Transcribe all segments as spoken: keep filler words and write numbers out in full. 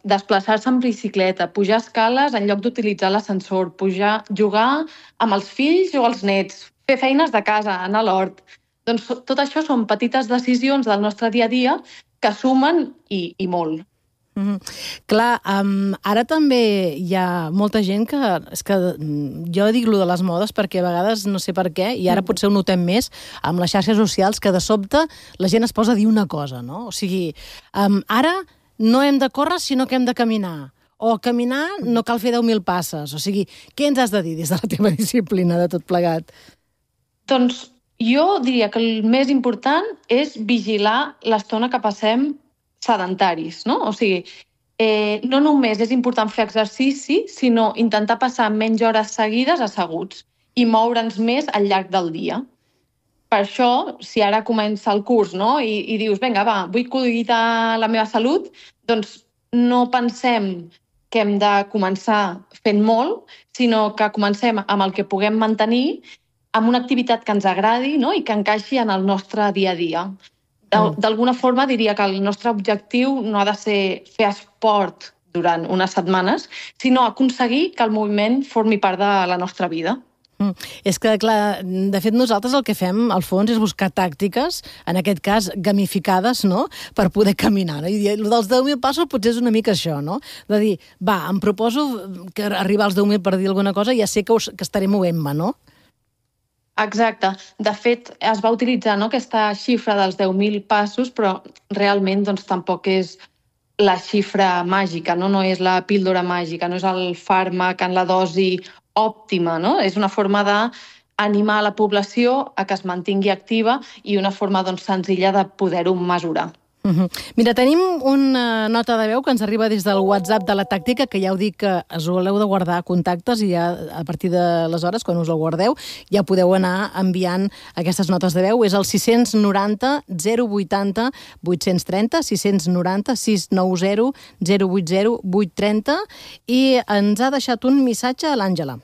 desplaçar-se en bicicleta, pujar escales en lloc d'utilitzar l'ascensor, pujar, jugar amb els fills o els nets, fer feines de casa, anar a l'hort. Doncs tot això són petites decisions del nostre dia a dia que sumen i, i molt. Mm-hmm. Clar, um, ara també hi ha molta gent que... És que jo dic lo de les modes perquè a vegades no sé per què, i ara mm. potser ho notem més amb les xarxes socials, que de sobte la gent es posa a dir una cosa, no? O sigui, um, ara no hem de córrer, sinó que hem de caminar. O caminar no cal fer deu mil passes. O sigui, què ens has de dir des de la teva disciplina de tot plegat? Doncs jo diria que el més important és vigilar l'estona que passem sedentaris, no? O sigui, eh, no només és important fer exercici, sinó intentar passar menys hores seguides asseguts i moure'ns més al llarg del dia. Per això, si ara comença el curs, no?, i, i dius, vinga, va, vull cuidar la meva salut, doncs no pensem que hem de començar fent molt, sinó que comencem amb el que puguem mantenir, amb una activitat que ens agradi, no?, i que encaixi en el nostre dia a dia. D'alguna forma diria que el nostre objectiu no ha de ser fer esport durant unes setmanes, sinó aconseguir que el moviment formi part de la nostra vida. Mm. És que, clar, de fet nosaltres el que fem al fons és buscar tàctiques, en aquest cas gamificades, no?, per poder caminar. No? I el dels deu mil passos potser és una mica això, no? De dir, va, em proposo que arribar als deu mil per dir alguna cosa i ja sé que, us, que estaré movent-me, no? Exacte. De fet, es va utilitzar, no?, aquesta xifra dels deu mil passos, però realment doncs, tampoc és la xifra màgica, no? No és la píldora màgica, no és el fàrmac en la dosi òptima, no? És una forma d'animar la població a que es mantingui activa i una forma doncs, senzilla de poder-ho mesurar. Uh-huh. Mira, tenim una nota de veu que ens arriba des del WhatsApp de la tàctica, que ja heu dit que us voleu de guardar contactes i ja a partir de les hores, quan us el guardeu, ja podeu anar enviant aquestes notes de veu. És el sis cents noranta zero vuitanta vuit cents trenta, sis cents noranta sis nou zero zero vuit zero vuit trenta, i ens ha deixat un missatge a l'Àngela.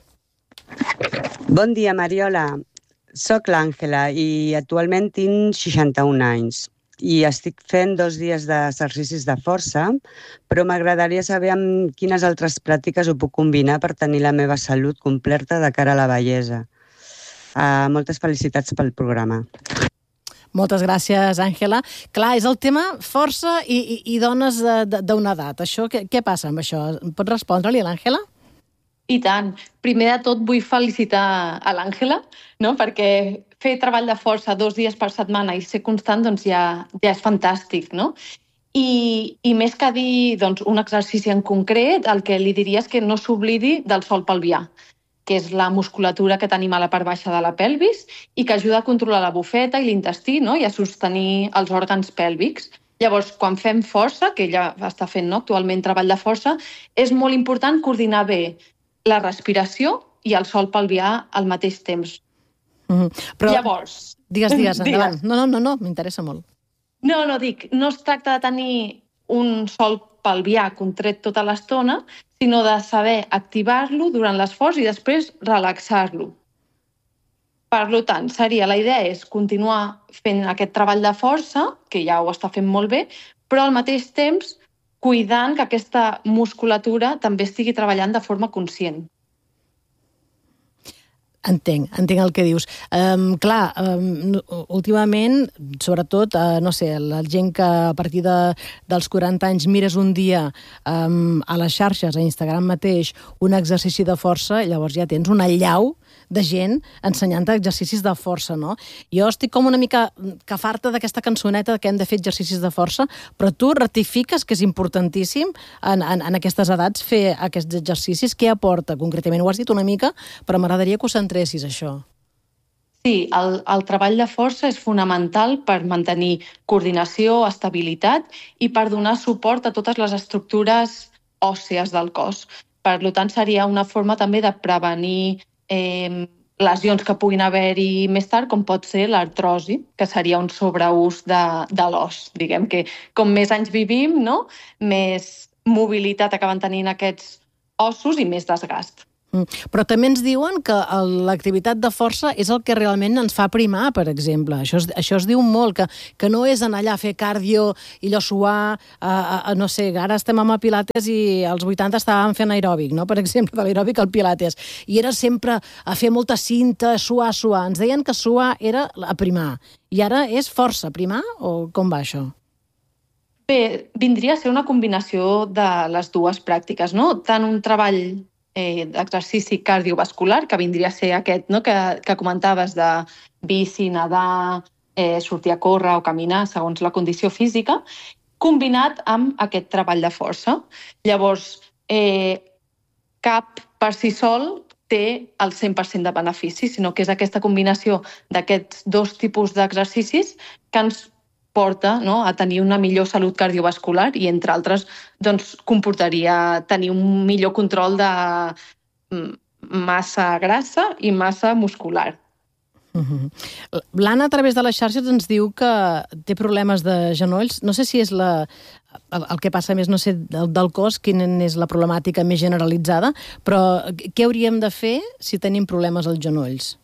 Bon dia, Mariola. Soc l'Àngela i actualment tinc seixanta-un anys. I estic fent dos dies d'exercicis de força, però m'agradaria saber amb quines altres pràctiques ho puc combinar per tenir la meva salut completa de cara a la bellesa. Uh, moltes felicitats pel programa. Moltes gràcies, Àngela. Clar, és el tema força i, i, i dones d'una edat. Això, què, què passa amb això? Pots respondre-li a l'Àngela? I tant. Primer de tot vull felicitar a l'Àngela, no?, perquè fer treball de força dos dies per setmana i ser constant doncs ja, ja és fantàstic, no? I, i més que dir doncs, un exercici en concret, el que li diria és que no s'oblidi del sòl pelvià, que és la musculatura que tenim a la part baixa de la pelvis i que ajuda a controlar la bufeta i l'intestí, no?, i a sostenir els òrgans pèlvics. Llavors, quan fem força, que ella està fent, no?, actualment treball de força, és molt important coordinar bé la respiració i el sòl pelvià al mateix temps. Mm-hmm. Però... Llavors... Digues, digues, endavant. No, no, no, no, m'interessa molt. No, no, dic, no es tracta de tenir un sòl pelvià contret tota l'estona, sinó de saber activar-lo durant l'esforç i després relaxar-lo. Per tant, seria, la idea és continuar fent aquest treball de força, que ja ho està fent molt bé, però al mateix temps cuidant que aquesta musculatura també estigui treballant de forma conscient. Entenc, entenc el que dius. Um, clar, um, últimament, sobretot, uh, no sé, la gent que a partir de, dels quaranta anys mires un dia um, a les xarxes, a Instagram mateix, un exercici de força, llavors ja tens una allau de gent ensenyant exercicis de força, no? Jo estic com una mica que farta d'aquesta cançoneta que hem de fer exercicis de força, però tu ratifiques que és importantíssim en, en, en aquestes edats fer aquests exercicis. Què aporta concretament? Ho has dit una mica, però m'agradaria que ho centressis, això. Sí, el, el treball de força és fonamental per mantenir coordinació, estabilitat i per donar suport a totes les estructures òssees del cos. Per tant, seria una forma també de prevenir eh, lesions que puguin haver-hi més tard, com pot ser l'artrosi, que seria un sobreús de, de l'os. Diguem que com més anys vivim, no?, més mobilitat acaben tenint aquests ossos i més desgast. Però també ens diuen que l'activitat de força és el que realment ens fa primar, per exemple. Això es, això es diu molt, que, que no és anar allà a fer cardio i allò suar, a, a, no sé, ara estem amb el Pilates i als vuitanta estàvem fent aeròbic, no? Per exemple, de l'aeròbic al Pilates. I era sempre a fer molta cinta, suar, suar. Ens deien que suar era a primar. I ara és força primar o com va això? Bé, vindria a ser una combinació de les dues pràctiques, no? Tant un treball Eh, d'exercici cardiovascular, que vindria a ser aquest, no? que, que comentaves de bici, nedar, eh, sortir a córrer o caminar, segons la condició física, combinat amb aquest treball de força. Llavors, eh, cap per si sol té el cent per cent de benefici, sinó que és aquesta combinació d'aquests dos tipus d'exercicis que ens porta, no?, a tenir una millor salut cardiovascular i, entre altres, doncs, comportaria tenir un millor control de massa grassa i massa muscular. Uh-huh. L'Anna, a través de les xarxes, ens diu que té problemes de genolls. No sé si és la, el, el que passa més, no sé, del, del cos, quina és la problemàtica més generalitzada, però què hauríem de fer si tenim problemes als genolls?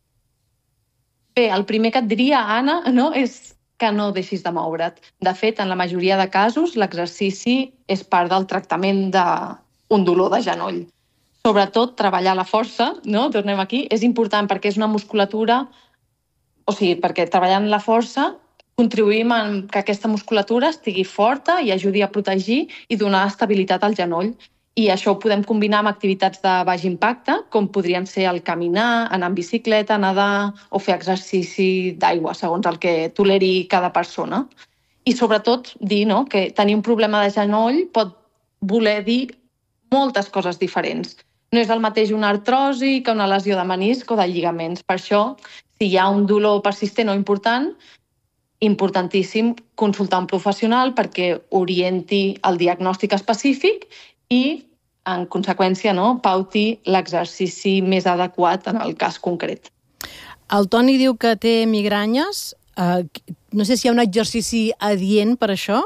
Bé, el primer que et diria, Anna, no?, és que no deixis de moure't. De fet, en la majoria de casos, l'exercici és part del tractament d'un dolor de genoll. Sobretot, treballar la força, no?, tornem aquí, és important perquè és una musculatura, o sigui, perquè treballant la força contribuïm a que aquesta musculatura estigui forta i ajudi a protegir i donar estabilitat al genoll. I això ho podem combinar amb activitats de baix impacte, com podrien ser el caminar, anar en bicicleta, nedar o fer exercici d'aigua, segons el que toleri cada persona. I sobretot dir, no?, que tenir un problema de genoll pot voler dir moltes coses diferents. No és el mateix una artrosi que una lesió de menisc o de lligaments. Per això, si hi ha un dolor persistent o important, importantíssim consultar un professional perquè orienti el diagnòstic específic i, en conseqüència, no, pauti l'exercici més adequat en el cas concret. El Toni diu que té migranyes. Uh, no sé si hi ha un exercici adient per això?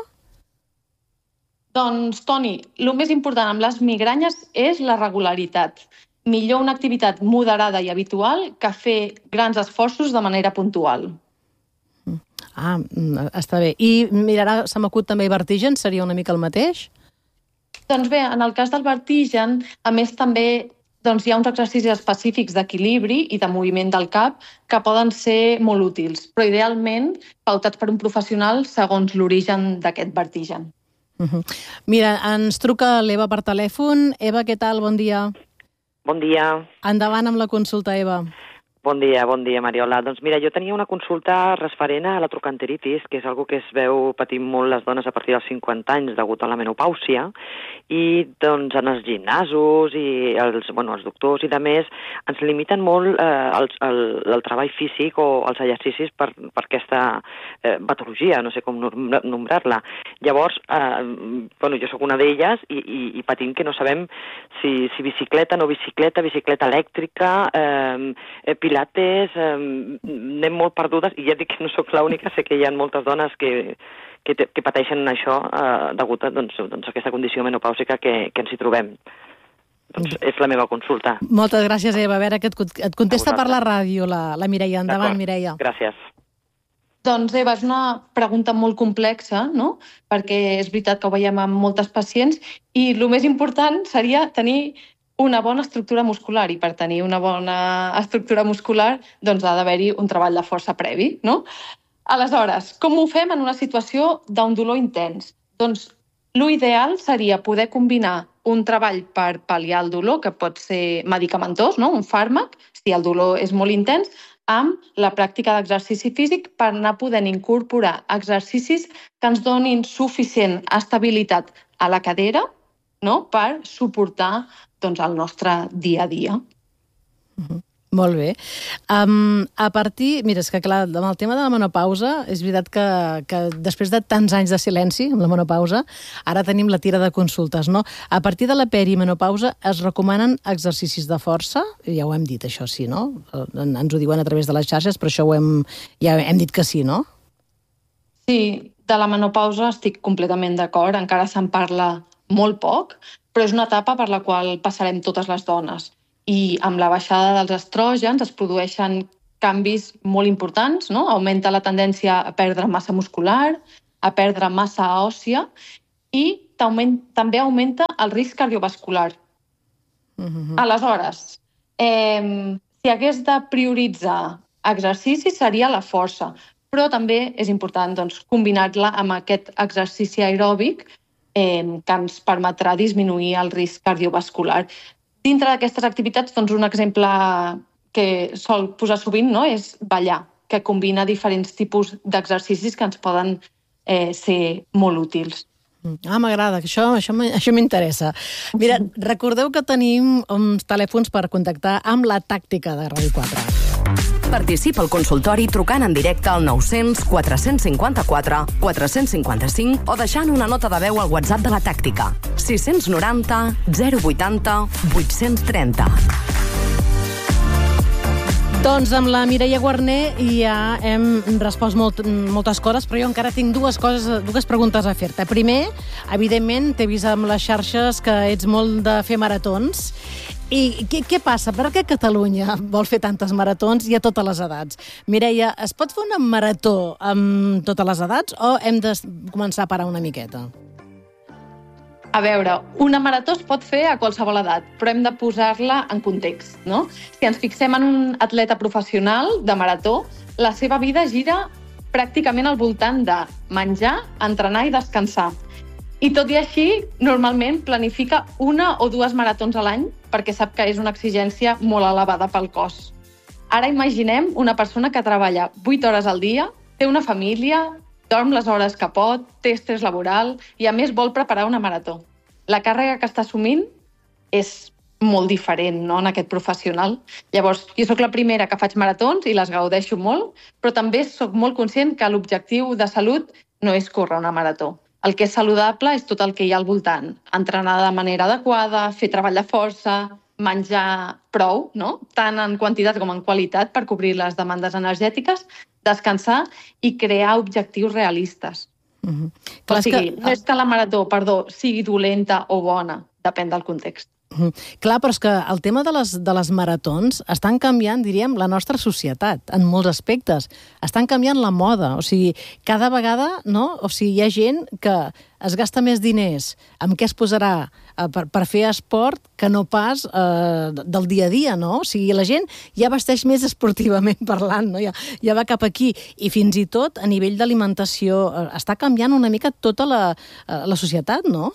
Doncs, Toni, el més important amb les migranyes és la regularitat. Millor una activitat moderada i habitual que fer grans esforços de manera puntual. Ah, està bé. I mira, ara se m'acut també vertigen, seria una mica el mateix? Doncs bé, en el cas del vertigen, a més també doncs, hi ha uns exercicis específics d'equilibri i de moviment del cap que poden ser molt útils, però idealment pautats per un professional segons l'origen d'aquest vertigen. Uh-huh. Mira, ens truca l'Eva per telèfon. Eva, què tal? Bon dia. Bon dia. Endavant amb la consulta, Eva. Bon dia, bon dia, Mariola. Doncs mira, jo tenia una consulta referent a la trocanteritis, que és una que es veu patint molt les dones a partir dels cinquanta anys degut a la menopàusia, i doncs en els gimnasos i els, bueno, els doctors i de més ens limiten molt eh, el, el, el treball físic o els exercicis per, per aquesta eh, patologia, no sé com nombrar-la. Llavors, eh, bueno, jo sóc una d'elles i, i, i patint que no sabem si, si bicicleta, no bicicleta, bicicleta elèctrica, eh, pilates, eh, anem molt perdudes, i ja dic que no sóc l'única, sé que hi ha moltes dones que, que, te, que pateixen això eh, degut a doncs, doncs, aquesta condició menopàusica que, que ens hi trobem. Doncs és la meva consulta. Moltes gràcies, Eva. A veure, que et, et contesta per la ràdio la, la Mireia. Endavant, Mireia. Gràcies. Doncs, Eva, és una pregunta molt complexa, no?, perquè és veritat que ho veiem amb moltes pacients i el més important seria tenir una bona estructura muscular, i per tenir una bona estructura muscular doncs ha d'haver-hi un treball de força previ, no? Aleshores, com ho fem en una situació d'un dolor intens? Doncs l'ideal seria poder combinar un treball per pal·liar el dolor, que pot ser medicamentós, no?, un fàrmac, si el dolor és molt intens, amb la pràctica d'exercici físic per anar podent incorporar exercicis que ens donin suficient estabilitat a la cadera, no?, per suportar doncs, el nostre dia a dia. Uh-huh. Molt bé. Um, a partir... Mira, és que clar, amb el tema de la menopausa, és veritat que, que després de tants anys de silenci amb la menopausa, ara tenim la tira de consultes, no? A partir de la perimenopausa es recomanen exercicis de força? Ja ho hem dit, això sí, no? Ens ho diuen a través de les xarxes, però això ho hem, ja hem dit que sí, no? Sí, de la menopausa estic completament d'acord, encara se'n parla molt poc, però és una etapa per la qual passarem totes les dones. i amb la baixada dels estrògens es produeixen canvis molt importants, no? Augmenta la tendència a perdre massa muscular, a perdre massa òssia i també augmenta el risc cardiovascular. Mm-hmm. Aleshores, eh, si hagués de prioritzar exercici seria la força, però també és important doncs, combinar-la amb aquest exercici aeròbic eh, que ens permetrà disminuir el risc cardiovascular. Dintre d'aquestes activitats, doncs, un exemple que sol posar sovint, no?, és ballar, que combina diferents tipus d'exercicis que ens poden eh, ser molt útils. Ah, m'agrada, això, això, això m'interessa. Mira, recordeu que tenim uns telèfons per contactar amb la tàctica de Ràdio quatre. Participa al consultori trucant en directe al nou-cents quatre cents cinquanta-quatre quatre cents cinquanta-cinc o deixant una nota de veu al WhatsApp de la tàctica. sis noranta zero vuitanta vuit-cents trenta. Doncs amb la Mireia Guarner ja hem respost molt, moltes coses, però jo encara tinc dues coses, dues preguntes a fer-te. Primer, evidentment, t'he vist amb les xarxes que ets molt de fer maratons. I què, què passa? Per què Catalunya vol fer tantes maratons i a totes les edats? Mireia, es pot fer una marató amb totes les edats o hem de començar a parar una miqueta? A veure, una marató es pot fer a qualsevol edat, però hem de posar-la en context, no? Si ens fixem en un atleta professional de marató, la seva vida gira pràcticament al voltant de menjar, entrenar i descansar. I tot i així, normalment planifica una o dues maratons a l'any perquè sap que és una exigència molt elevada pel cos. Ara imaginem una persona que treballa vuit hores al dia, té una família, dorm les hores que pot, té estrès laboral i a més vol preparar una marató. La càrrega que està assumint és molt diferent, no?, en aquest professional. Llavors, jo sóc la primera que faig maratons i les gaudeixo molt, però també sóc molt conscient que l'objectiu de salut no és córrer una marató. El que és saludable és tot el que hi ha al voltant. Entrenar de manera adequada, fer treball de força, menjar prou, no?, tant en quantitat com en qualitat per cobrir les demandes energètiques, descansar i crear objectius realistes. Mm-hmm. O sigui, que... no és que la marató, perdó, sigui dolenta o bona, depèn del context. Mm. Clar, però és que el tema de les, de les maratons estan canviant, diríem, la nostra societat en molts aspectes. Estan canviant la moda. O sigui, cada vegada, no? O sigui, hi ha gent que es gasta més diners amb què es posarà eh, per, per fer esport que no pas eh, del dia a dia, no? O sigui, la gent ja vesteix més esportivament parlant, no? Ja, ja va cap aquí. I fins i tot, a nivell d'alimentació, eh, està canviant una mica tota la, eh, la societat, no?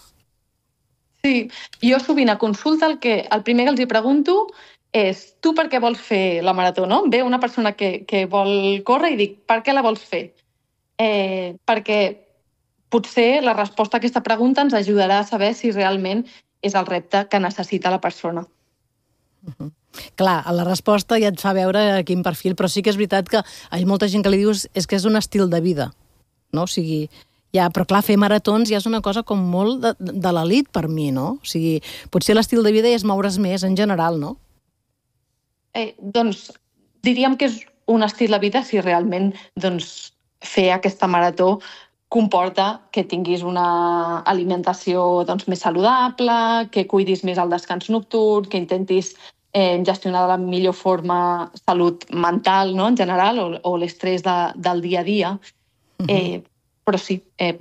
Sí, jo sovint a consulta el, que, el primer que els hi pregunto és tu per què vols fer la marató, no? Ve una persona que, que vol córrer i dic, per què la vols fer? Eh, perquè potser la resposta a aquesta pregunta ens ajudarà a saber si realment és el repte que necessita la persona. Uh-huh. Clar, la resposta ja et fa veure quin perfil, però sí que és veritat que hi ha molta gent que li dius és que és un estil de vida, no? O sigui... Ja, però clar, fer maratons ja és una cosa com molt de, de l'elit per mi, no? O sigui, potser l'estil de vida és moure's més en general, no? Eh, doncs diríem que és un estil de vida si realment doncs, fer aquesta marató comporta que tinguis una alimentació doncs, més saludable, que cuidis més el descans nocturn, que intentis eh, gestionar de la millor forma salut mental, no?, en general, o, o l'estrès de, del dia a dia. Eh, Però sí, eh,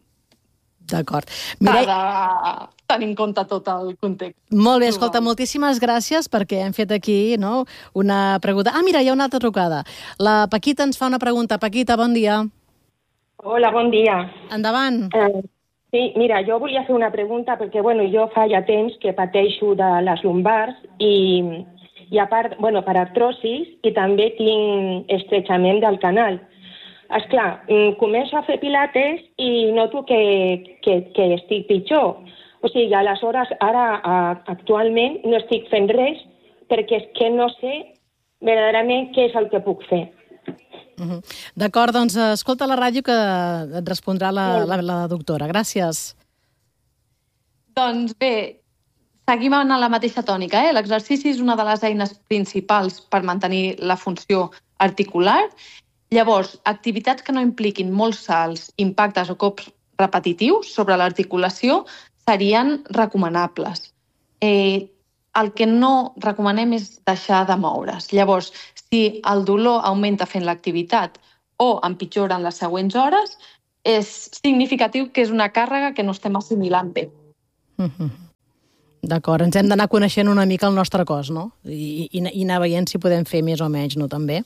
d'acord. Mire... s'ha de tenir en compte tot el context. Molt bé, escolta, moltíssimes gràcies perquè hem fet aquí, no?, una pregunta. Ah, mira, hi ha una altra trucada. La Paquita ens fa una pregunta. Paquita, bon dia. Hola, bon dia. Endavant. Eh, sí, mira, jo volia fer una pregunta perquè, bueno, jo fa ja temps que pateixo de les lumbars i, i a part, bueno, per artrosis i també tinc estrechament del canal. Esclar, començo a fer pilates i noto que, que, que estic pitjor. O sigui, aleshores, ara, actualment, no estic fent res perquè és que no sé verdaderament què és el que puc fer. Uh-huh. D'acord, doncs escolta la ràdio que et respondrà la, la, la doctora. Gràcies. Doncs bé, seguim en la mateixa tònica. Eh? L'exercici és una de les eines principals per mantenir la funció articular. Llavors, activitats que no impliquin molts salts, impactes o cops repetitius sobre l'articulació serien recomanables. Eh, el que no recomanem és deixar de moure's. Llavors, si el dolor augmenta fent l'activitat o empitjora en les següents hores, és significatiu que és una càrrega que no estem assimilant bé. Mm-hmm. D'acord, ens hem d'anar coneixent una mica el nostre cos, no? I, i, i anar veient si podem fer més o menys, no, també?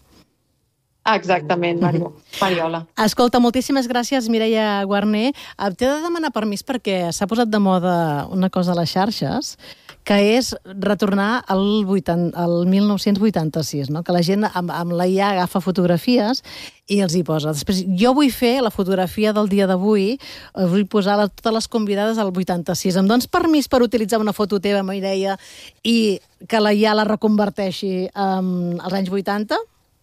Exactament, Mario. Mariola. Escolta, moltíssimes gràcies, Mireia Guarner. T'he de demanar permís perquè s'ha posat de moda una cosa a les xarxes, que és retornar al, vuitanta, al mil nou-cents vuitanta-sis, no? Que la gent amb, amb la I A agafa fotografies i els hi posa. Després, jo vull fer la fotografia del dia d'avui, vull posar la, totes les convidades al vuitanta-sis. Em dones permís per utilitzar una foto teva, Mireia, i que la I A la reconverteixi um, als anys vuitanta?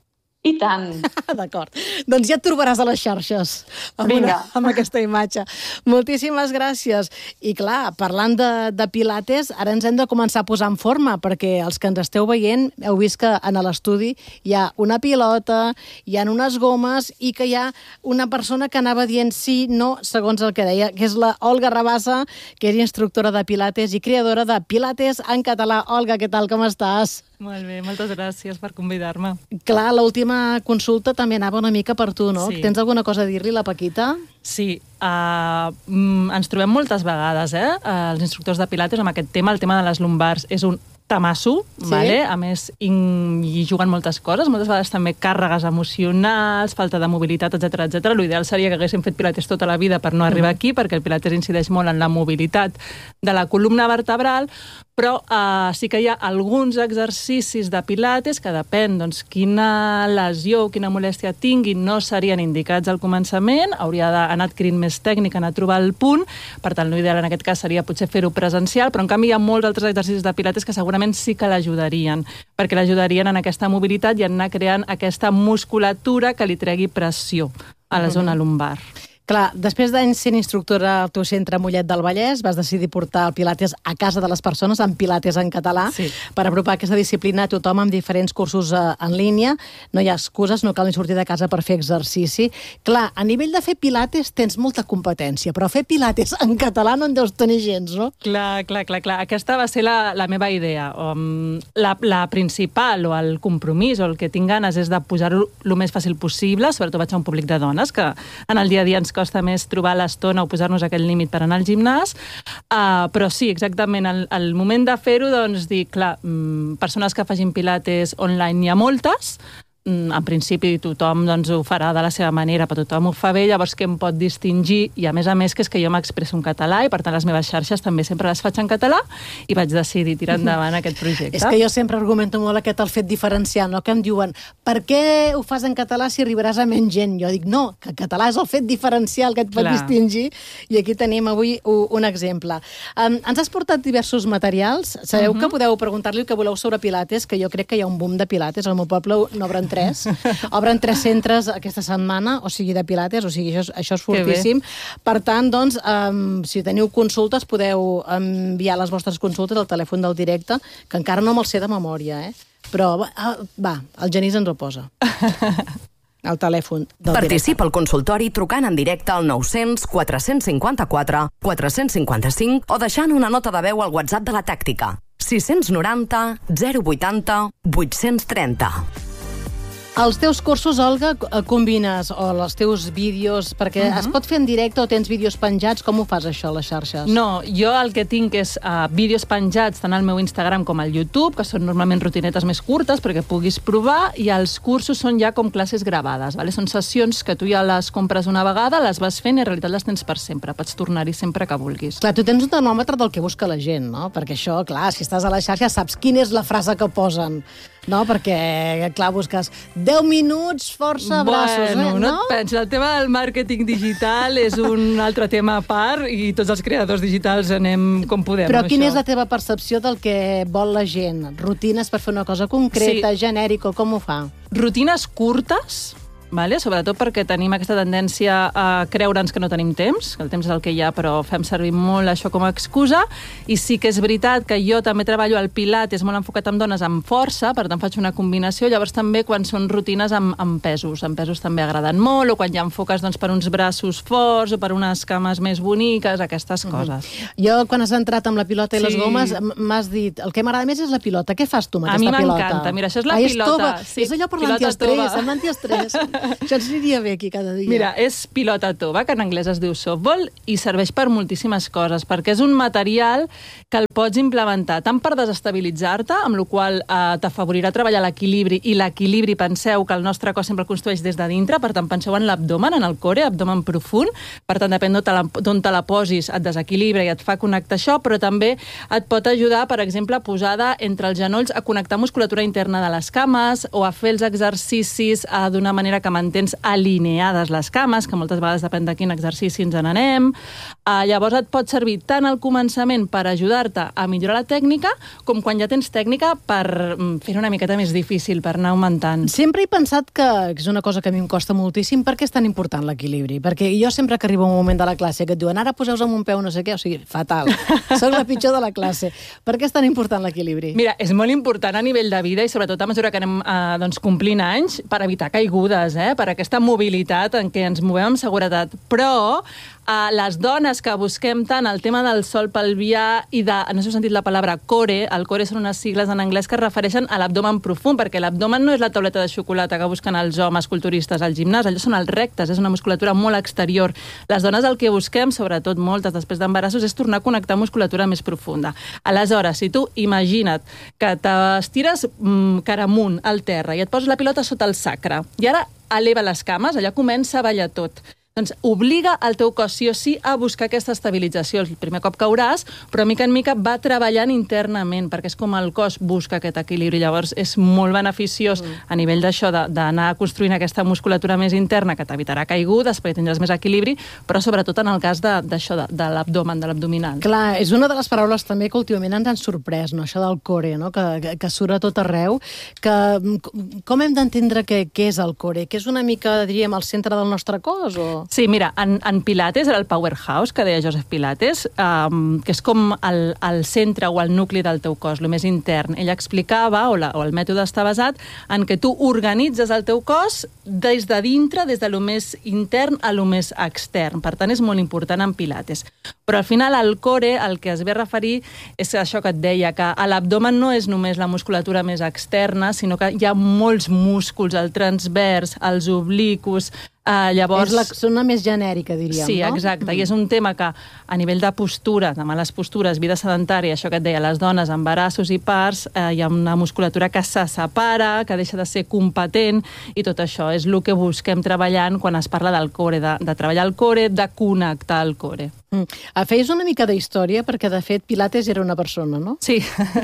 I tant. D'acord. Doncs ja et trobaràs a les xarxes amb, una, amb aquesta imatge. Moltíssimes gràcies. I clar, parlant de, de pilates, ara ens hem de començar a posar en forma, perquè els que ens esteu veient heu vist que en l'estudi hi ha una pilota, hi ha unes gomes i que hi ha una persona que anava dient sí, no, segons el que deia, que és la Olga Rabassa, que és instructora de pilates i creadora de Pilates en català. Olga, què tal, com estàs? Molt bé, moltes gràcies per convidar-me. Clar, l'última consulta també anava una mica per tu, no? Sí. Tens alguna cosa a dir-li, la Paquita? Sí, uh, ens trobem moltes vegades, eh, els instructors de Pilates amb aquest tema, el tema de les lumbars és un tamasso, sí. Vale? A més, in, hi juguen moltes coses, moltes vegades també càrregues emocionals, falta de mobilitat, etcètera, etcètera. L'ideal seria que haguéssim fet pilates tota la vida per no arribar aquí, perquè el pilates incideix molt en la mobilitat de la columna vertebral, però uh, sí que hi ha alguns exercicis de pilates que depèn, doncs, quina lesió o quina molèstia tinguin, no serien indicats al començament, hauria d'anar adquirint més tècnica, anar a trobar el punt, per tant, l'ideal en aquest cas seria potser fer-ho presencial, però en canvi hi ha molts altres exercicis de pilates que segurament sí que l'ajudarien, perquè l'ajudarien en aquesta mobilitat i en anar creant aquesta musculatura que li tregui pressió a la zona lumbar. Clar, després d'anys sent instructora al teu centre Mollet del Vallès, vas decidir portar el Pilates a casa de les persones, amb Pilates en català, sí. Per apropar aquesta disciplina a tothom amb diferents cursos en línia. No hi ha excuses, no cal ni sortir de casa per fer exercici. Clar, a nivell de fer Pilates tens molta competència, però fer Pilates en català no en deus tenir gens, no? Clar, clar, clar, clar. Aquesta va ser la, la meva idea. Um, la, la principal o el compromís o el que tinc ganes és de posar-ho el més fàcil possible, sobretot vaig a un públic de dones, que en el dia a dia ens costa més trobar l'estona o posar-nos aquell límit per anar al gimnàs, uh, però sí, exactament, el, el moment de fer-ho, doncs, dir, clar, mm, persones que facin pilates online n'hi ha moltes, mm, en principi tothom doncs, ho farà de la seva manera, però tothom ho fa bé, llavors què em pot distingir? I a més a més que és que jo m'expresso en català i per tant les meves xarxes també sempre les faig en català i vaig decidir tirar endavant aquest projecte. És que jo sempre argumento molt aquest el fet diferencial, no? Que em diuen, per què ho fas en català si arribaràs a menys gent? Jo dic, no, que el català és el fet diferencial que et pot Clar. distingir i aquí tenim avui un exemple. Um, ens has portat diversos materials. Sabeu uh-huh. que podeu preguntar-li el que voleu sobre Pilates, que jo crec que hi ha un boom de Pilates. Al meu poble n'obren tres. Obren tres centres aquesta setmana, o sigui, de Pilates, o sigui, això és, això és fortíssim. Per tant, doncs, um, si teniu consultes, podeu enviar les vostres consultes al telèfon del directe, que encara no me'l sé de memòria, eh? Però, va, el Genís ens ho posa. El telèfon del Participa al consultori trucant en directe al nou-cents quatre cinquanta-quatre quatre cinquanta-cinc o deixant una nota de veu al WhatsApp de la tàctica. sis noranta zero vuitanta vuit-cents trenta. Els teus cursos, Olga, combines o els teus vídeos, perquè uh-huh. es pot fer en directe o tens vídeos penjats? Com ho fas, això, a les xarxes? No, jo el que tinc és uh, vídeos penjats tant al meu Instagram com al YouTube, que són normalment rutinetes més curtes perquè puguis provar, i els cursos són ja com classes gravades. Vale? Són sessions que tu ja les compres una vegada, les vas fent i en realitat les tens per sempre. Pots tornar-hi sempre que vulguis. Clar, tu tens un termòmetre del que busca la gent, no? Perquè això, clar, si estàs a la xarxa saps quina és la frase que posen, no? Perquè, clar, busques deu minuts, força, braços, bueno, eh? No? no et pensis, el tema del màrqueting digital és un altre tema a part i tots els creadors digitals anem com podem. Però quina això. és la teva percepció del que vol la gent? Rutines per fer una cosa concreta, Sí. genèrica, com ho fa? Rutines curtes, vale? Sobretot perquè tenim aquesta tendència a creure'ns que no tenim temps, que el temps és el que hi ha, però fem servir molt això com a excusa, i sí que és veritat que jo també treballo al Pilates molt enfocat en dones amb força, per tant faig una combinació, llavors també quan són rutines amb, amb pesos, amb pesos també agraden molt, o quan hi ha enfoques doncs, per uns braços forts o per unes cames més boniques, aquestes coses. Mm-hmm. Jo, quan has entrat amb la pilota i sí. les gomes, m'has dit, el que m'agrada més és la pilota. Què fas tu amb aquesta pilota? A mi m'encanta, mira, això és la Ai, pilota. És, sí, és allò per l'antiestrès, amb l'antiestrès. Això ens aniria bé aquí cada dia. Mira, és pilota tova, que en anglès es diu softball, i serveix per moltíssimes coses, perquè és un material que el pots implementar tant per desestabilitzar-te, amb la qual eh, t'afavorirà treballar l'equilibri, i l'equilibri, penseu que el nostre cos sempre el construeix des de dintre, per tant, penseu en l'abdomen, en el core, abdomen profund, per tant, depèn d'on te la posis, et desequilibra i et fa connectar això, però també et pot ajudar, per exemple, posada entre els genolls a connectar musculatura interna de les cames o a fer els exercicis eh, d'una manera que mantens alineades les cames, que moltes vegades depèn de quin exercici ens n'anem. Uh, llavors et pot servir tant al començament per ajudar-te a millorar la tècnica, com quan ja tens tècnica per fer-ho una miqueta més difícil, per anar augmentant. Sempre he pensat que és una cosa que a mi em costa moltíssim. Per què és tan important l'equilibri? Perquè jo sempre que arribo a un moment de la classe que et diuen ara poseu-vos amb un peu no sé què, o sigui, fatal. Soc la pitjor de la classe. Per què és tan important l'equilibri? Mira, és molt important a nivell de vida i sobretot a mesura que anem eh, doncs, complint anys per evitar caigudes, eh, per aquesta mobilitat en què ens movem amb seguretat. Però a les dones que busquem tant el tema del sòl pelvià i de, no sé si heu sentit la paraula core, el core són unes sigles en anglès que es refereixen a l'abdomen profund, perquè l'abdomen no és la tauleta de xocolata que busquen els homes culturistes al gimnàs, allò són els rectes, és una musculatura molt exterior. Les dones el que busquem, sobretot moltes després d'embarassos, és tornar a connectar musculatura més profunda. Aleshores, si tu imagina't que t'estires mm, cara amunt al terra i et poses la pilota sota el sacre, i ara eleva les cames, allà comença a ballar tot. Doncs obliga el teu cos sí o sí a buscar aquesta estabilització. El primer cop cauràs, però mica en mica va treballant internament, perquè és com el cos busca aquest equilibri. Llavors és molt beneficiós mm. a nivell d'això, d'anar construint aquesta musculatura més interna que t'evitarà caigudes, perquè tindràs més equilibri, però sobretot en el cas d'això, de, de, de l'abdomen, de l'abdominal. Clar, és una de les paraules també que últimament ens han sorprès, no? Això del core, no? que, que, que surt a tot arreu. Que, com hem d'entendre què, què és el core? Que és una mica, diríem, al centre del nostre cos? O... Sí, mira, en, en Pilates era el powerhouse, que deia Joseph Pilates, um, que és com el, el centre o el nucli del teu cos, el més intern. Ell explicava, o, la, o el mètode està basat, en que tu organitzes el teu cos des de dintre, des de lo més intern a lo més extern. Per tant, és molt important en Pilates. Però al final el core, el que es ve a referir, és això que et deia, que a l'abdomen no és només la musculatura més externa, sinó que hi ha molts músculs, el transvers, els obliqus. Uh, llavors... És la zona més genèrica, diríem, sí, no? Sí, exacte. Mm. I és un tema que, a nivell de postura, de males postures, vida sedentària, això que et deia, les dones, embarassos i parts, eh, hi ha una musculatura que se separa, que deixa de ser competent, i tot això és el que busquem treballant quan es parla del core, de, de treballar el core, de connectar el core. Mm. Feies una mica d'història, perquè, de fet, Pilates era una persona, no? Sí.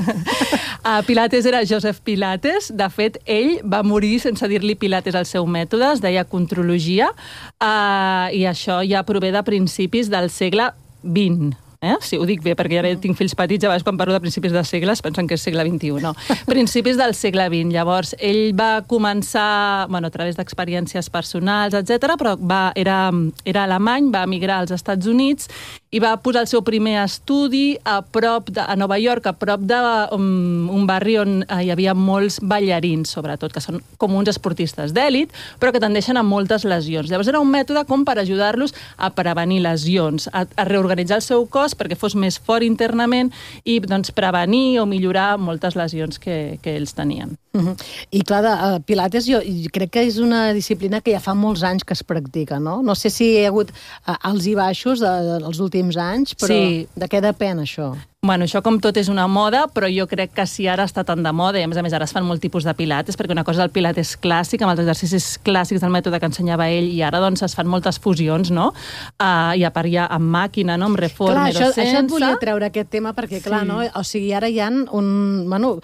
uh, Pilates era Joseph Pilates. De fet, ell va morir sense dir-li Pilates al seu mètode, es deia contrologia, uh, i això ja prové de principis del segle vint. Eh? Sí, ho dic bé, perquè ara tinc fills petits, a vegades quan parlo de principis de segles pensen que és segle vint-i-u, no. Principis del segle vint. Llavors, ell va començar, bueno, a través d'experiències personals, etcètera, però va, era, era alemany, va emigrar als Estats Units i va posar el seu primer estudi a prop de, a Nova York, a prop d'un um, un barri on eh, hi havia molts ballarins, sobretot, que són com uns esportistes d'èlit, però que tendeixen a moltes lesions. Llavors era un mètode com per ajudar-los a prevenir lesions, a, a reorganitzar el seu cos perquè fos més fort internament i doncs, prevenir o millorar moltes lesions que, que ells tenien. Uh-huh. I clar, de, uh, Pilates jo crec que és una disciplina que ja fa molts anys que es practica, no? No sé si hi ha hagut uh, alts i baixos de, de, dels últims anys, però sí. De què depèn això? Bueno, això com tot és una moda, però jo crec que si ara està tan de moda, i a més a més ara es fan molt tipus de pilates, perquè una cosa és el pilates clàssic, amb els exercicis clàssics del mètode que ensenyava ell, i ara doncs es fan moltes fusions, no? Uh, I a part ja amb màquina, no? Amb reformer, clar, això, o sense... Això et volia treure aquest tema, perquè clar, sí. No? O sigui, ara hi ha un... Bueno,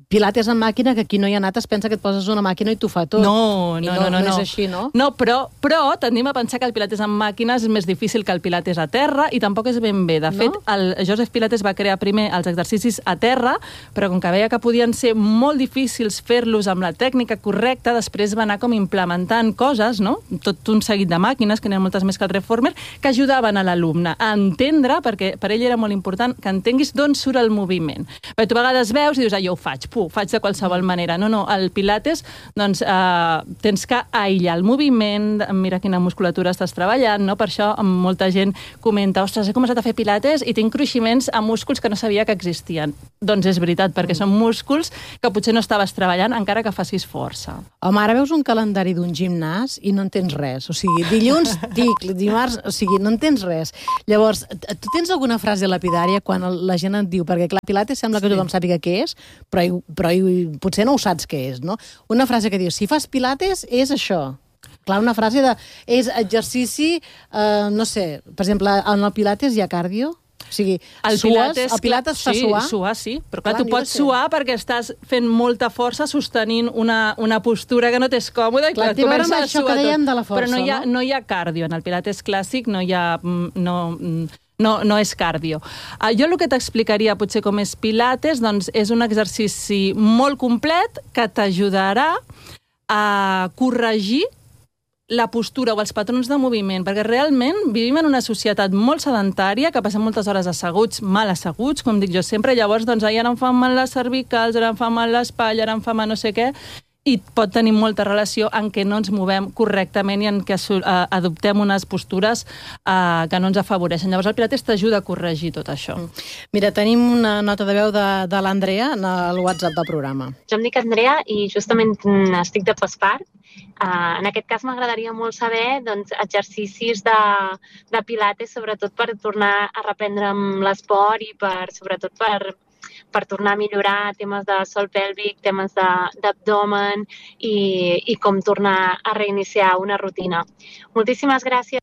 pilates en màquina, que aquí no hi ha anat, es pensa que et poses una màquina i t'ho fa tot. No, no, no, no, no. No és així, no? No, però, però tendim a pensar que el pilates en màquines és més difícil que el pilates a terra i tampoc és ben bé. De fet, el Joseph Pilates va crear primer els exercicis a terra, però com que veia que podien ser molt difícils fer-los amb la tècnica correcta, després va anar com implementant coses, no? Tot un seguit de màquines, que n'hi ha moltes més que el Reformer, que ajudaven a l'alumne a entendre, perquè per ell era molt important que entenguis d'on surt el moviment. Perquè tu a vegades veus i dius, ah, jo ho faig, puh, ho faig de qualsevol manera. No, no, el Pilates, doncs, eh, tens que aïllar el moviment, mira quina musculatura estàs treballant, no? Per això molta gent comenta, ostres, he començat a fer Pilates i tinc cruiximents a músculs que no sabia que existien. Doncs és veritat, perquè són músculs que potser no estaves treballant encara que facis força. Home, ara veus un calendari d'un gimnàs i no entens res. O sigui, dilluns, tic, dimarts, o sigui, no entens res. Llavors, tu tens alguna frase lapidària quan la gent et diu, perquè clar, Pilates sembla que tothom sàpiga què és, però, però potser no ho saps què és, no? Una frase que diu, si fas Pilates és això. Clar, una frase de... és exercici, eh, no sé, per exemple, en el Pilates hi ha cardio? O sigui, el sues, Pilates, el Pilates fa sí, suar? suar, sí. Però clar, clar tu pots suar perquè estàs fent molta força sostenint una, una postura que no t'és còmoda i clar, clar comença a això suar que dèiem tot. De la força, però no hi ha, no? no hi ha cardio. En el Pilates clàssic no hi ha... No, no, no és cardio. Uh, jo el que t'explicaria potser com és Pilates, doncs és un exercici molt complet que t'ajudarà a corregir la postura o els patrons de moviment, perquè realment vivim en una societat molt sedentària, que passem moltes hores asseguts, mal asseguts, com dic jo sempre, llavors, doncs, ara em fan mal les cervicals, ara em fa mal l'espatlla, ara em fa mal no sé què, i pot tenir molta relació en què no ens movem correctament i en què uh, adoptem unes postures uh, que no ens afavoreixen. Llavors el Pilates t'ajuda a corregir tot això. Mira, tenim una nota de veu de, de l'Andrea en el WhatsApp del programa. Jo em dic Andrea i justament estic de postpart. Uh, en aquest cas m'agradaria molt saber doncs, exercicis de, de Pilates, sobretot per tornar a reprendre amb l'esport i per, sobretot per per tornar a millorar temes de sòl pèlvic, temes d'abdomen i, i com tornar a reiniciar una rutina. Moltíssimes gràcies.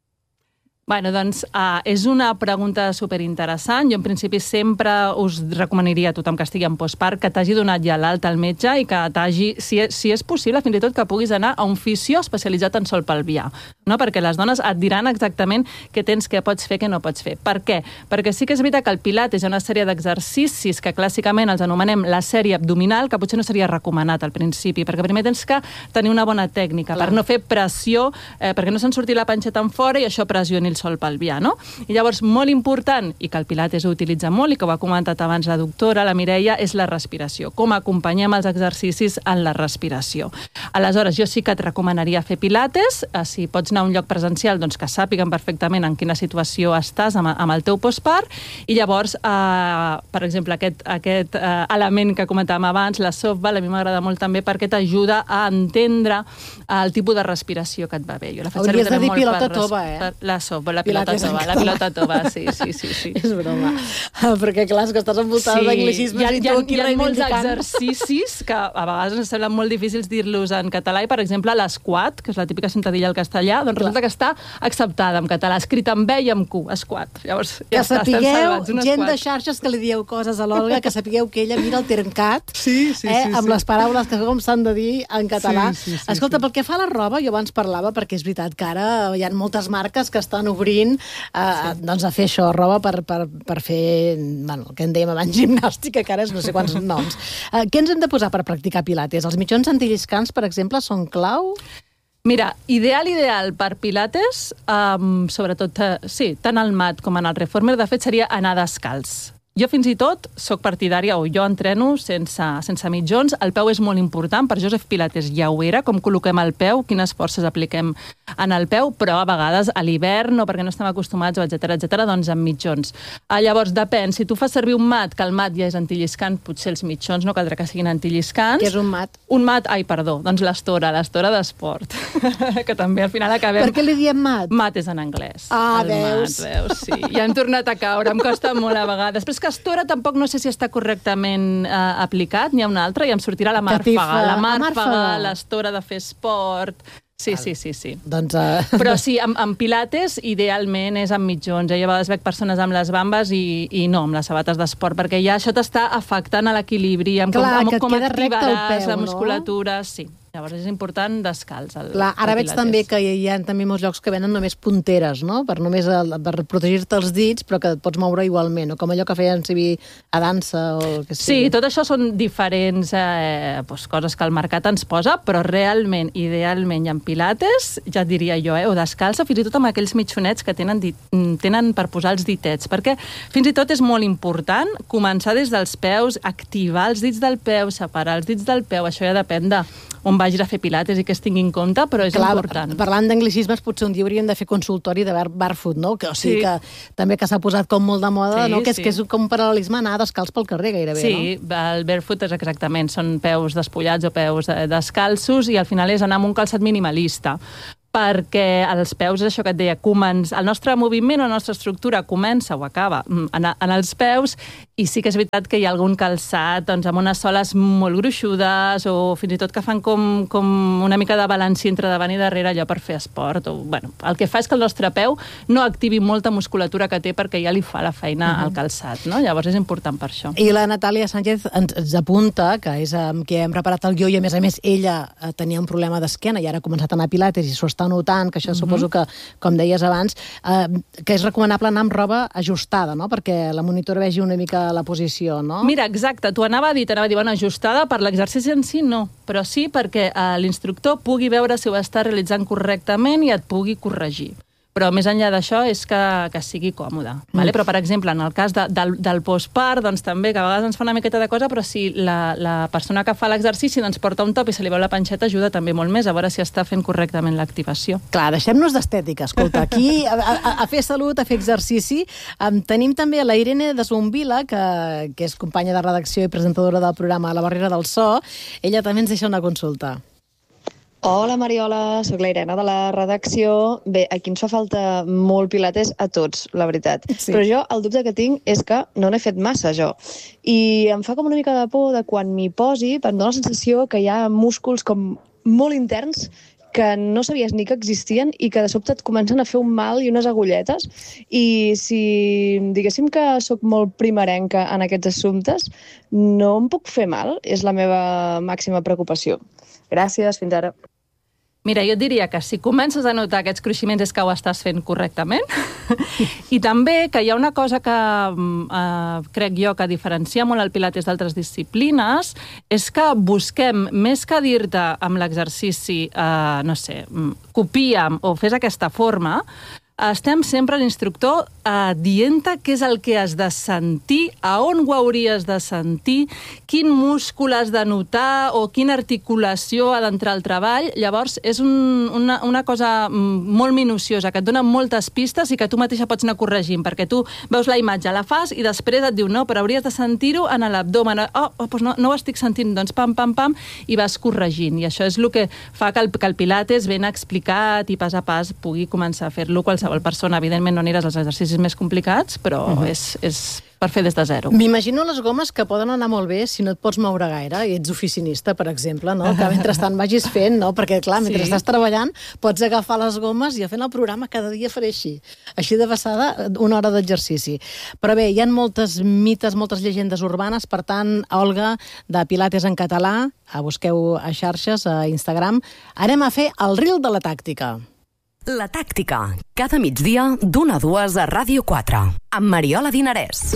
Bueno, doncs uh, és una pregunta superinteressant. Jo, en principi, sempre us recomanaria a tothom que estigui en postpart que t'hagi donat ja l'alta al metge i que t'hagi, si, si és possible, fins i tot que puguis anar a un fisio especialitzat en sòl pelvià, no? Perquè les dones et diran exactament què tens, què pots fer, què no pots fer. Per què? Perquè sí que és veritat que el Pilates hi ha una sèrie d'exercicis que clàssicament els anomenem la sèrie abdominal, que potser no seria recomanat al principi, perquè primer tens que tenir una bona tècnica Clar. per no fer pressió, eh, perquè no se'n surti la panxeta en fora i això pressioni el sòl pelvià, no? I llavors, molt important, i que el Pilates ho utilitza molt, i que ho ha comentat abans la doctora, la Mireia, és la respiració. Com acompanyem els exercicis en la respiració. Aleshores, jo sí que et recomanaria fer Pilates, eh, si pots anar a un lloc presencial, doncs que sàpiguen perfectament en quina situació estàs amb, amb el teu postpart, i llavors, eh, per exemple, aquest, aquest eh, element que comentàvem abans, la softball, a mi m'agrada molt també perquè t'ajuda a entendre el tipus de respiració que et va bé. Jo la faig Hauries de dir molt pilota per, tova, eh? Per la softball, la pilota tova, la pilota tova, sí, sí, sí, sí. És broma. Perquè, clar, és que estàs envoltada sí. d'anglicismes i tu aquí reivindicant. Hi ha molts exercicis que a vegades ens semblen molt difícils dir-los en català i, per exemple, l'esquat, que és la típica sentadilla al castellà, doncs resulta que està acceptada en català, escrita amb B i amb Q, esquat. Llavors, ja que està, sapigueu, salvats, gent de xarxes que li dieu coses a l'Olga, que sapigueu que ella mira el Termcat, sí, sí, eh, sí, amb sí. les paraules que com s'han de dir en català. Sí, sí, sí, Escolta, sí. pel que fa a la roba, jo abans parlava, perquè és veritat que ara hi ha moltes marques que estan obrint eh, sí. doncs a fer això, roba per, per, per fer, bueno, el que en dèiem abans, gimnàstica, que ara és no sé quants noms. Eh, què ens hem de posar per practicar pilates? Els mitjons antilliscants, per exemple, són clau? Mira, ideal, ideal per pilates, um, sobretot, uh, sí, tant al mat com en el reformer, de fet, seria anar descalç. Jo fins i tot soc partidària, o jo entreno sense, sense mitjons. El peu és molt important, per Joseph Pilates ja ho era, com col·loquem el peu, quines forces apliquem en el peu, però a vegades a l'hivern o perquè no estem acostumats, o etcètera, etcètera, doncs amb mitjons. Ah, llavors, depèn, si tu fas servir un mat, que el mat ja és antilliscant, potser els mitjons no caldrà que siguin antilliscants. Què és un mat? Un mat, ai, perdó, doncs l'estora, l'estora d'esport, que també al final acabem... Per què li diem mat? Mat és en anglès. Ah, el veus? Mat, veus, sí. Ja hem tornat a caure, em costa molt a vegades. Després que estora tampoc no sé si està correctament eh, aplicat, n'hi ha una altra i em sortirà la màrfaga. La màrfaga, l'estora de fer esport... Sí, sí, sí, sí. Doncs, uh... Però sí, amb, amb pilates idealment és amb mitjons. Jo a vegades veig persones amb les bambes i, i no, amb les sabates d'esport, perquè ja això t'està afectant a l'equilibri, amb Clar, com, amb, que com queda recte el activaràs peu, la musculatura, no? sí. Llavors és important descalç. El, Clar, ara el veig pilates. també que hi ha també molts llocs que venen només punteres, no? Per només el, per protegir-te els dits, però que et pots moure igualment, o com allò que feien servir a dansa o el que sigui. Sí, tot això són diferents eh, doncs, coses que el mercat ens posa, però realment, idealment, i en pilates, ja et diria jo, eh, o descalça, fins i tot amb aquells mitjonets que tenen, dit, tenen per posar els ditets, perquè fins i tot és molt important començar des dels peus, activar els dits del peu, separar els dits del peu, això ja depèn de on vagis a fer pilates i que es tingui en compte, però és Clar, important. Parlant d'anglicismes, potser un dia hauríem de fer consultori de bar barefoot, no? Que, o sigui Sí. que també que s'ha posat com molt de moda, Sí, no? Que és, sí. que és com un paral·lelisme anar descalç pel carrer, gairebé, Sí, no? el barefoot és exactament, són peus despullats o peus eh, descalços i al final és anar amb un calçat minimalista, perquè els peus, és això que et deia, comença, el nostre moviment o la nostra estructura comença o acaba en, en els peus, i sí que és veritat que hi ha algun calçat doncs, amb unes soles molt gruixudes o fins i tot que fan com, com una mica de balanci entre davant i darrere, allò per fer esport. O, bueno, el que fa és que el nostre peu no activi molta musculatura que té perquè ja li fa la feina uh-huh. al calçat, no? Llavors és important per això. I la Natàlia Sánchez ens, ens apunta, que és amb qui hem preparat el guió, i a més a més ella eh, tenia un problema d'esquena i ara ha començat a anar a pilates i s'ho està notant, que això uh-huh. suposo que, com deies abans, eh, que és recomanable anar amb roba ajustada, no? Perquè la monitora vegi una mica la posició, no? Mira, exacte, t'ho anava a dir, t'anava a dir, bueno, ajustada per l'exercici en si, no, però sí perquè eh, l'instructor pugui veure si ho està realitzant correctament i et pugui corregir. Però més enllà d'això és que, que sigui còmode. Mm. Vale? Però, per exemple, en el cas de, del, del postpart, doncs també, que a vegades ens fa una miqueta de cosa, però si la, la persona que fa l'exercici doncs, porta un top i se li veu la panxeta, ajuda també molt més a veure si està fent correctament l'activació. Clar, deixem-nos d'estètica. Escolta, aquí a, a, a fer salut, a fer exercici. Um, tenim també la Irene de Zumbila, que, que és companya de redacció i presentadora del programa La Barrera del So. Ella també ens deixa una consulta. Hola Mariola, sóc la Irene de la redacció. Bé, aquí ens fa falta molt pilates a tots, la veritat. Sí. Però jo el dubte que tinc és que no n'he fet massa, jo. I em fa com una mica de por de quan m'hi posi, em dóna la sensació que hi ha músculs com molt interns que no sabies ni que existien i que de sobte et comencen a fer un mal i unes agulletes. I si diguéssim que sóc molt primerenca en aquests assumptes, no em puc fer mal? És la meva màxima preocupació. Gràcies, fins ara. Mira, jo et diria que si comences a notar aquests cruiximents és que ho estàs fent correctament. I també que hi ha una cosa que eh, crec jo que diferencia molt el pilates d'altres disciplines, és que busquem, més que dir-te amb l'exercici, eh, no sé, copia'm o fes aquesta forma, estem sempre l'instructor eh, dient-te què és el que has de sentir, a on ho hauries de sentir, quin múscul has de notar o quina articulació ha d'entrar al treball. Llavors, és un, una, una cosa molt minuciosa, que et dona moltes pistes i que tu mateixa pots anar corregint, perquè tu veus la imatge, la fas i després et diu no, però hauries de sentir-ho en l'abdomen. Oh, oh doncs no, no ho estic sentint, doncs pam, pam, pam, i vas corregint. I això és el que fa que el, que el pilates ben explicat i pas a pas pugui començar a fer-lo qualsevol persona. Evidentment no aniràs als exercicis més complicats, però uh-huh. és, és per fer des de zero. M'imagino les gomes que poden anar molt bé si no et pots moure gaire i ets oficinista, per exemple, no? Que mentrestant vagis fent, no? Perquè, clar, mentre sí. estàs treballant pots agafar les gomes i a fent el programa cada dia faré així. Així de passada, una hora d'exercici. Però bé, hi ha moltes mites, moltes llegendes urbanes, per tant, Olga, de Pilates en català, busqueu a xarxes, a Instagram, anem a fer el reel de la tàctica. La tàctica, cada migdia d'una a dues a Ràdio quatre, amb Mariola Dinarès.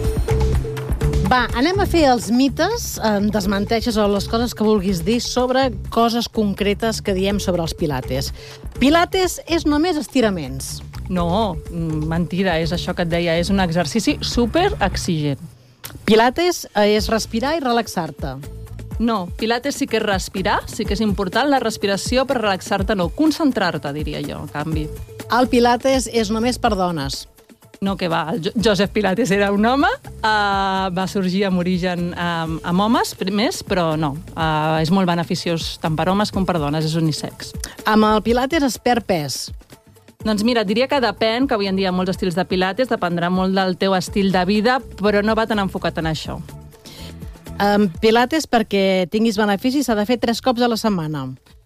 Va, anem a fer els mites, eh, desmenteixes o les coses que vulguis dir sobre coses concretes que diem sobre els pilates. Pilates és només estiraments. No, mentida, és això que et deia, és un exercici super exigent. Pilates és respirar i relaxar-te. No, pilates sí que és respirar, sí que és important la respiració, per relaxar-te no, concentrar-te, diria jo, en canvi. El pilates és només per dones. No, que va, el Joseph Pilates era un home, uh, va sorgir amb origen uh, amb homes primers, però no, uh, és molt beneficiós tant per homes com per dones, és unisex. Amb el pilates es perd pes. Doncs mira, diria que depèn, que avui en dia hi ha molts estils de pilates, dependrà molt del teu estil de vida, però no va tan enfocat en això. Um, pilates, perquè tinguis beneficis, s'ha de fer tres cops a la setmana.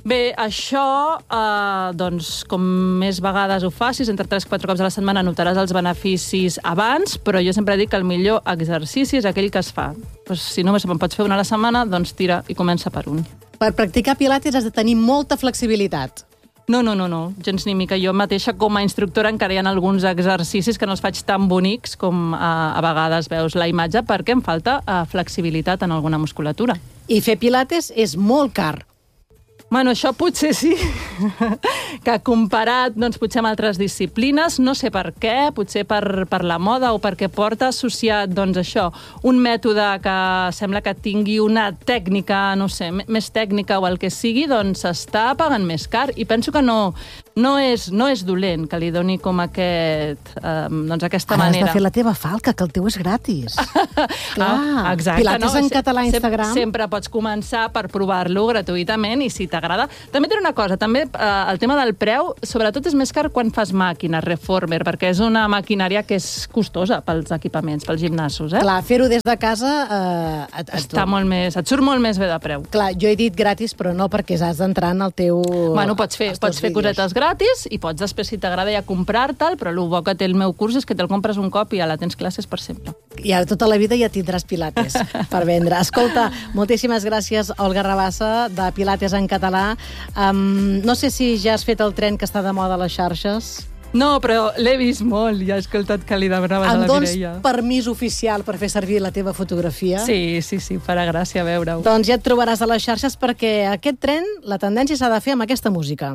Bé, això, eh, doncs, com més vegades ho facis, entre tres i quatre cops a la setmana notaràs els beneficis abans, però jo sempre dic que el millor exercici és aquell que es fa. Pues, si només en pots fer una a la setmana, doncs tira i comença per un. Per practicar pilates has de tenir molta flexibilitat. No, no, no, no, gens ni mica. Jo mateixa, com a instructora, encara hi ha alguns exercicis que no els faig tan bonics com a, a vegades veus la imatge, perquè em falta uh, flexibilitat en alguna musculatura. I fer pilates és molt car. Bueno, això potser sí, que comparat, doncs, potser amb altres disciplines, no sé per què, potser per, per la moda o perquè porta associat, doncs, això, un mètode que sembla que tingui una tècnica, no sé, més tècnica o el que sigui, doncs s'està pagant més car. I penso que no, no, és, no és dolent que li doni com aquest, eh, doncs, aquesta Ara manera. Has de fer la teva falca, que el teu és gratis. Clar, ah, exacte, pilates no? en català a Instagram. Sempre, sempre pots començar per provar-lo gratuïtament i si t'agrada. També diré una cosa, també eh, el tema del preu, sobretot és més car quan fas màquina, reformer, perquè és una maquinària que és costosa pels equipaments, pels gimnasos, eh? Clar, fer-ho des de casa... Eh, et, Està molt més, et surt molt més bé de preu. Clar, jo he dit gratis, però no perquè has d'entrar en el teu... Bueno, pots fer, pots fer cosetes gratis i pots després, si t'agrada, ja comprar-te'l, però el bo que té el meu curs és que te'l compres un cop i ja la tens classes per sempre. I ara tota la vida ja tindràs pilates per vendre. Escolta, moltíssimes gràcies, Olga Rabassa, de Pilates en català. Um, no sé si ja has fet el tren que està de moda a les xarxes. No, però l'he vist molt, ja he escoltat que li demanaves a la Mireia. Em dones permís oficial per fer servir la teva fotografia? Sí, sí, sí, farà gràcia veure-ho. Doncs ja et trobaràs a les xarxes perquè aquest tren, la tendència s'ha de fer amb aquesta música.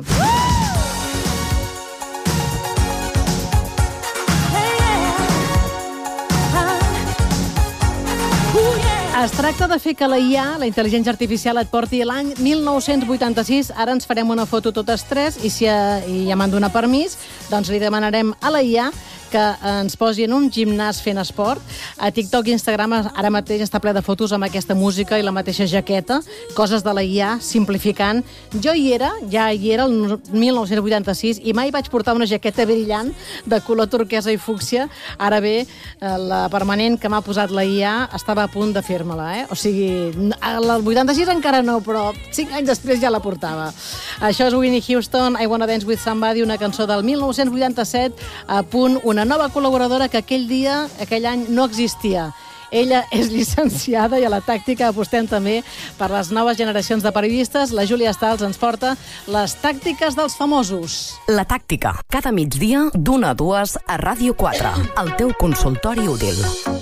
Es tracta de fer que la I A, la intel·ligència artificial, et porti l'any mil nou-cents vuitanta-sis. Ara ens farem una foto totes tres i si i ja m'han donat permís, doncs li demanarem a la I A que ens posi en un gimnàs fent esport. A TikTok i Instagram ara mateix està ple de fotos amb aquesta música i la mateixa jaqueta, coses de la I A, simplificant. Jo hi era, ja hi era el mil nou-cents vuitanta-sis i mai vaig portar una jaqueta brillant de color turquesa i fúcsia. Ara bé, la permanent que m'ha posat la I A estava a punt de fer-me-la, eh? O sigui, el vuitanta-sis encara no, però cinc anys després ja la portava. Això és Whitney Houston, I Wanna Dance With Somebody, una cançó del mil nou-cents vuitanta-set, a punt, una nova col·laboradora que aquell dia, aquell any, no existia. Ella és llicenciada i a la tàctica apostem també per les noves generacions de periodistes. La Júlia Stals ens porta les tàctiques dels famosos. La tàctica, cada migdia d'una a dues a Ràdio quatre, el teu consultori útil.